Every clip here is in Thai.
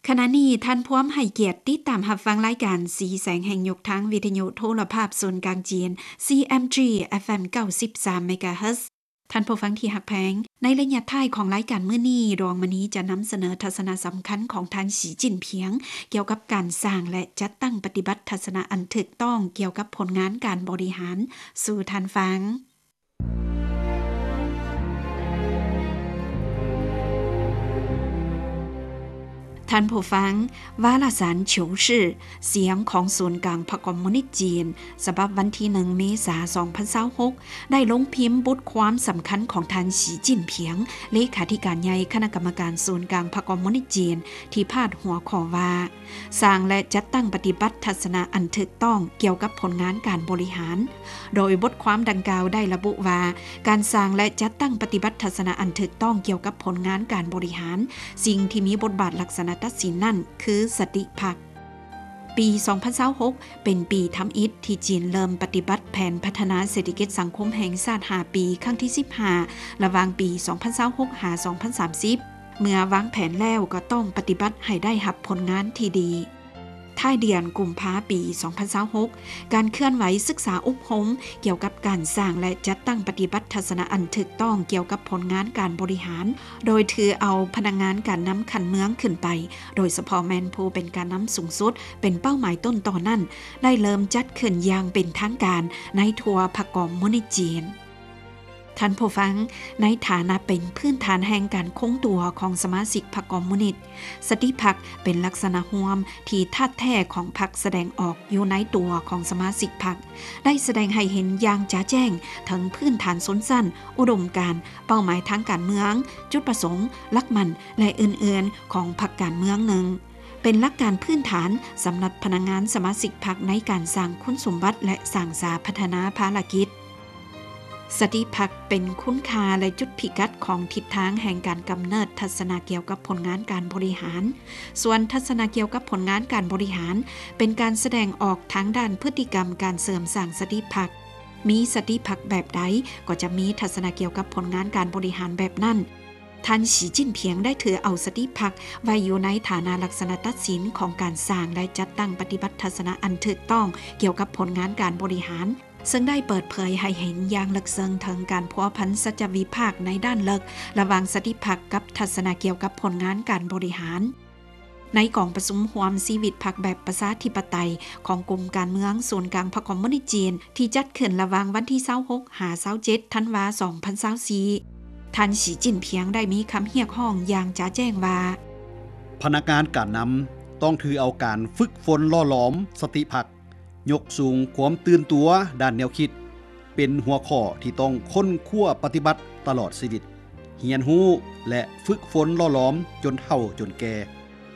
ขณะนี้ท่านพร้อมให้เกียรติติดตามรับฟังรายการสีแสงแห่งยุคทางวิทยุโทรภาพศูนย์กลางจีน CMG FM 93 MHz ท่านผู้ฟังที่หักแพงในระยะท้ายของรายการมื้อนี้รองมื้อนี้จะนำเสนอทัศนะสำคัญของท่านสีจิ้นเพียงเกี่ยวกับการสร้างและจัดตั้งปฏิบัติทัศนะอันถูกต้องเกี่ยวกับผลงานการบริหารสู่ท่านฟังท่านผู้ฟังวารสารเฉียวชื่อเสียงของศูนย์กลางพรรคคอมมิวนิสต์จีนฉบับวันที่1 เมษายน 2026ได้ลงพิมพ์บทความสำคัญของท่านสีจิ้นเพียงเลขาธิการใหญ่คณะกรรมการศูนย์กลางพรรคคอมมิวนิสต์จีนที่พาดหัวข้อว่าสร้างและจัดตั้งปฏิบัติทัศนะอันถูกต้องเกี่ยวกับผลงานการบริหารโดยบทความดังกล่าวได้ระบุว่าการสร้างและจัดตั้งปฏิบัติทัศนะอันถูกต้องเกี่ยวกับผลงานการบริหารสิ่งที่มีบทบาทลักษณะตัดสินนั่นคือสติปักปี 2026เป็นปีทำอิฐที่จีนเริ่มปฏิบัติแผนพัฒนาเศรษฐกิจสังคมแห่งชาติ5ปีครั้งที่15ระหว่างปี 2026 หา 2030เมื่อวางแผนแล้วก็ต้องปฏิบัติให้ได้รับผลงานที่ดีท้ายเดือนกุมภาพันธ์ปี 2026การเคลื่อนไหวศึกษาอบรมเกี่ยวกับการสร้างและจัดตั้งปฏิบัติทัศนะอันถูกต้องเกี่ยวกับผลงานการบริหารโดยถือเอาพนักงานการนำขันเมืองขึ้นไปโดยเฉพาะแมนผู้เป็นการนำสูงสุดเป็นเป้าหมายต้นต่อนั้นได้เริ่มจัดขึ้นอย่างเป็นทางการในทั่วพรรคคอมมิวนิสต์จีนท่านผู้ฟังในฐานะเป็นพื้นฐานแห่งการคงตัวของสมาชิกพรรคคอมมิวนิสต์สติปักเป็นลักษณะร่วมที่ธาตุแท้ของพรรคแสดงออกอยู่ในตัวของสมาชิกพรรคได้แสดงให้เห็นอย่างจ๋าแจ้งถึงพื้นฐานส้นสั้นอุดมการณ์เป้าหมายทางการเมืองจุดประสงค์หลักมั่นและอื่นๆของพรรคการเมืองหนึ่งเป็นหลักการพื้นฐานสำหรับพนักงานสมาชิกพรรคในการสร้างคุณสมบัติและสร้างสาพัฒนาภารกิจสติปักเป็นคุณค่าและจุดพิกัดของทิศทางแห่งการกำเนิดทัศนะเกี่ยวกับผลงานการบริหารส่วนทัศนะเกี่ยวกับผลงานการบริหารเป็นการแสดงออกทางด้านพฤติกรรมการเสริมสร้างสติปักมีสติปักแบบใดก็จะมีทัศนะเกี่ยวกับผลงานการบริหารแบบนั้นท่านสีจิ้นเพียงได้ถือเอาสติปักไว้อยู่ในฐานะลักษณะตัดสินของการสร้างและจัดตั้งปฏิบัติทัศนะอันถูกต้องเกี่ยวกับผลงานการบริหารซึ่งได้เปิดเผยให้เห็นอย่างลึกซึ้งถึงการพัวพันสัจวิภาคในด้านลึกระหว่างสติปักกับทัศนะเกี่ยวกับผลงานการบริหารในกองประชุมรวมชีวิตพรรคแบบประชาธิปไตยของกลุ่มการเมืองศูนย์กลางพรรคคอมมิวนิสต์จีนที่จัดขึ้นระหว่างวันที่26 หา 27 ธันวาคม 2024ท่านสีจิ้นเพียงได้มีคำเรียกร้องอย่างจ๋าแจ้งว่าพนักงานการนำต้องถือเอาการฝึกฝนล่อหลอมสติปักยกสูงความตื่นตัวด้านแนวคิดเป็นหัวข้อที่ต้องค้นคว้าปฏิบัติตลอดชีวิตเรียนรู้และฝึกฝนล่อหลอมจนเฒ่าจนแก่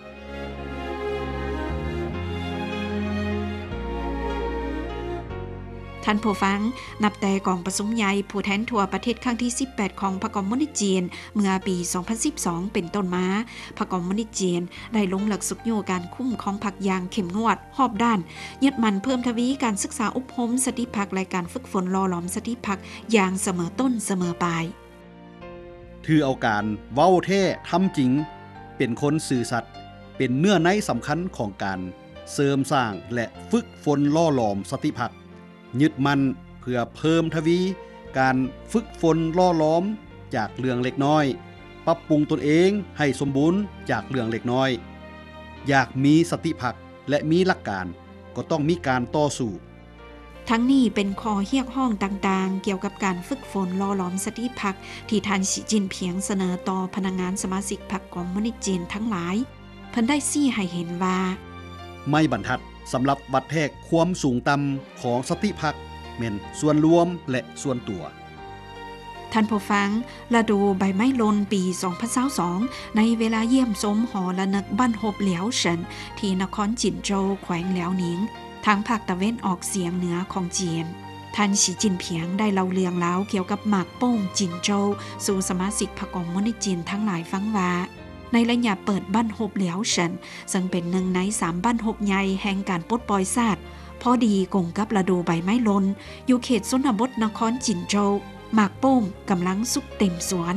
ท่านผู้ฟังนับแต่กองประชุมใหญ่ผู้แทนทั่วประเทศครั้งที่18ของพรรคคอมมิวนิสต์จีนเมื่อปี 2012 เป็นต้นมาพรรคคอมมิวนิสต์จีนได้ลงหลักสูตรอยู่การคุ้มของพรรคอย่างเข้มงวดรอบด้านยึดมั่นเพิ่มทวีการศึกษาอบรมสติปักและการฝึกฝนหล่อหลอมสติปักอย่างเสมอต้นเสมอปลายถือเอาการเว้าแท้ทำจริงเป็นคนซื่อสัตย์เป็นเนื้อในสำคัญของการเสริมสร้างและฝึกฝนล่อหลอมสติปักยึดมั่นเพื่อเพิ่มทวีการฝึกฝนล่อล้อมจากเรื่องเล็กน้อยปรับปรุงตนเองให้สมบูรณ์จากเรื่องเล็กน้อยอยากมีสติปักและมีหลักการก็ต้องมีการต่อสู้ทั้งนี้เป็นข้อเรียกร้องต่างๆเกี่ยวกับการฝึกฝนล่อหลอมสติปักที่ท่านสีจิ้นเพียงเสนอต่อพนักงานสมาชิกพรรคคอมมิวนิสต์จีนทั้งหลายเพิ่นได้ชี้ให้เห็นว่าไม่บรรทัดสำหรับวัดแทกความสูงต่ำของสติปักแม่นส่วนรวมและส่วนตัวท่านผู้ฟังฤดูใบไม้หล่นปี 2022ในเวลาเยี่ยมชมหอระนึกบ้านฮบเหลียวเฉินที่นครจินโจวแขวงเหลียวหนิงทางภาคตะเวนออกเฉียงเหนือของจีนท่านสีจิ้นเพียงได้เล่าเรื่องราวเกี่ยวกับหมากโป้งจินโจวสู่สมาชิกพรรคคอมมิวนิสต์จีนทั้งหลายฟังว่าในระยะเปิดบ้านฮบเหลียวเฉินซึ่งเป็นหนึ่งใน3บ้านฮบใหญ่แห่งการปลดปล่อยชาติพอดีกงกับฤดูใบไม้หล่นอยู่เขตชนบทนครจินโจวหมากโป้งกำลังสุกเต็มสวน